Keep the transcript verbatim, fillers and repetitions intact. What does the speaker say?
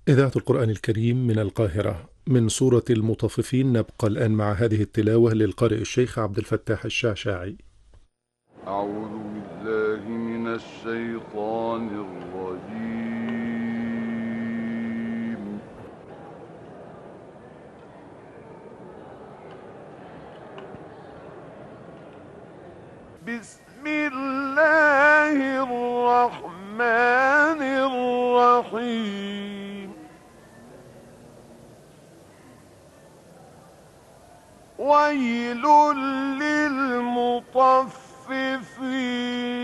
إذاعة القرآن الكريم من القاهرة، من سورة المطففين. نبقى الآن مع هذه التلاوة للقارئ الشيخ عبد الفتاح الشعشاعي. أعوذ بالله من الشيطان الرجيم. بسم الله الرحمن الرحيم. ويل للمطففين